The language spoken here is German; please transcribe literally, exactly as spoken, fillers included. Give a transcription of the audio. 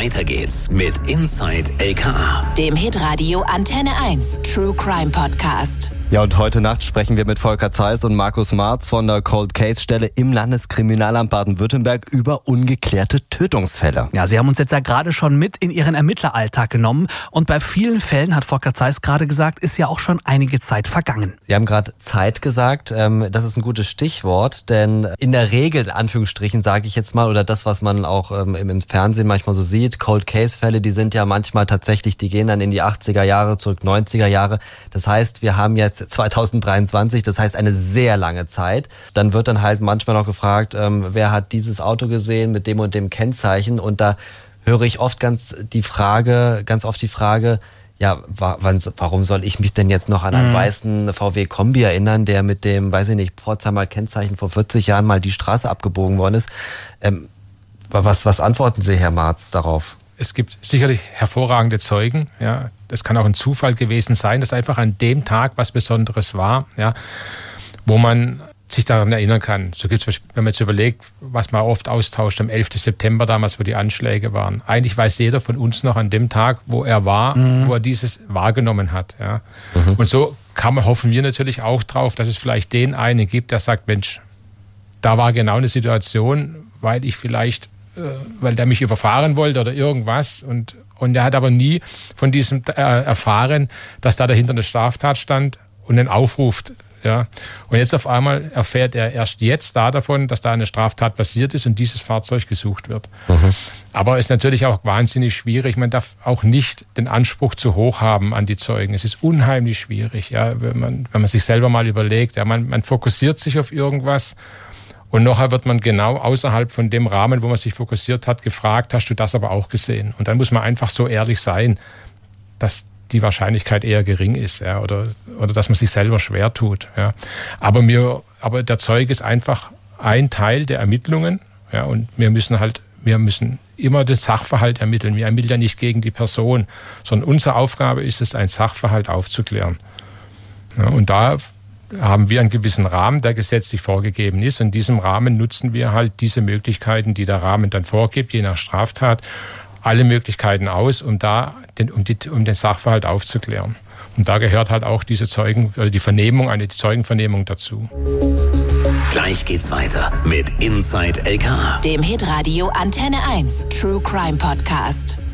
Weiter geht's mit Inside L K A, dem Hitradio Antenne eins True Crime Podcast. Ja, und heute Nacht sprechen wir mit Volker Zeiss und Markus Marz von der Cold Case Stelle im Landeskriminalamt Baden-Württemberg über ungeklärte Tötungsfälle. Ja, Sie haben uns jetzt ja gerade schon mit in Ihren Ermittleralltag genommen. Und bei vielen Fällen, hat Volker Zeiss gerade gesagt, ist ja auch schon einige Zeit vergangen. Sie haben gerade Zeit gesagt. Das ist ein gutes Stichwort, denn in der Regel, in Anführungsstrichen sage ich jetzt mal, oder das, was man auch im Fernsehen manchmal so sieht, Cold Case Fälle, die sind ja manchmal tatsächlich, die gehen dann in die achtziger Jahre zurück, neunziger Jahre. Das heißt, wir haben jetzt zweitausenddreiundzwanzig, das heißt eine sehr lange Zeit. Dann wird dann halt manchmal noch gefragt, ähm, wer hat dieses Auto gesehen mit dem und dem Kennzeichen, und da höre ich oft ganz die Frage, ganz oft die Frage, ja, wa- wann, warum soll ich mich denn jetzt noch an einen mhm. weißen V W Kombi erinnern, der mit dem, weiß ich nicht, Pforzheimer Kennzeichen vor vierzig Jahren mal die Straße abgebogen worden ist? Ähm, was, was antworten Sie, Herr Marz, darauf? Es gibt sicherlich hervorragende Zeugen, ja. Das kann auch ein Zufall gewesen sein, dass einfach an dem Tag was Besonderes war, ja, wo man sich daran erinnern kann. So gibt's, wenn man jetzt überlegt, was man oft austauscht, am elften September damals, wo die Anschläge waren. Eigentlich weiß jeder von uns noch an dem Tag, wo er war, mhm. wo er dieses wahrgenommen hat, ja. Mhm. Und so kann man, hoffen wir natürlich auch drauf, dass es vielleicht den einen gibt, der sagt, Mensch, da war genau eine Situation, weil ich vielleicht weil der mich überfahren wollte oder irgendwas, und, und er hat aber nie von diesem äh, erfahren, dass da dahinter eine Straftat stand und den aufruft. Ja. Und jetzt auf einmal erfährt er erst jetzt da davon, dass da eine Straftat passiert ist und dieses Fahrzeug gesucht wird. Mhm. Aber es ist natürlich auch wahnsinnig schwierig. Man darf auch nicht den Anspruch zu hoch haben an die Zeugen. Es ist unheimlich schwierig, ja, wenn man, wenn man sich selber mal überlegt. Ja, man, man fokussiert sich auf irgendwas. Und nachher wird man genau außerhalb von dem Rahmen, wo man sich fokussiert hat, gefragt, hast du das aber auch gesehen? Und dann muss man einfach so ehrlich sein, dass die Wahrscheinlichkeit eher gering ist, ja, oder, oder dass man sich selber schwer tut. Ja. Aber, mir, aber der Zeuge ist einfach ein Teil der Ermittlungen, ja, und wir müssen halt, wir müssen immer den Sachverhalt ermitteln. Wir ermitteln ja nicht gegen die Person, sondern unsere Aufgabe ist es, einen Sachverhalt aufzuklären. Ja, und da haben wir einen gewissen Rahmen, der gesetzlich vorgegeben ist. In diesem Rahmen nutzen wir halt diese Möglichkeiten, die der Rahmen dann vorgibt, je nach Straftat, alle Möglichkeiten aus, um da den, um, die, um den Sachverhalt aufzuklären. Und da gehört halt auch diese Zeugen, oder die Vernehmung, eine Zeugenvernehmung dazu. Gleich geht's weiter mit Inside L K A, dem Hitradio Antenne eins True Crime Podcast.